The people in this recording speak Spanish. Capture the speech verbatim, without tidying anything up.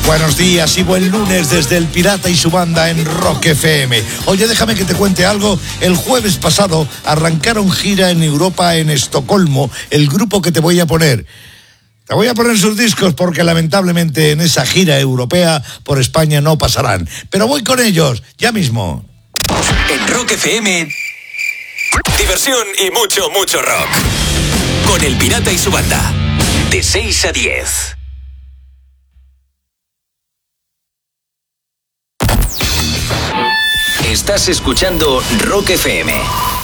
Buenos días y buen lunes desde El Pirata y su banda en Rock F M. Oye, déjame que te cuente algo. El jueves pasado arrancaron gira en Europa, en Estocolmo, el grupo que te voy a poner. Te voy a poner sus discos porque lamentablemente en esa gira europea por España no pasarán. Pero voy con ellos, ya mismo. En Rock F M, diversión y mucho, mucho rock. Con El Pirata y su banda, de seis a diez. Estás escuchando Rock F M.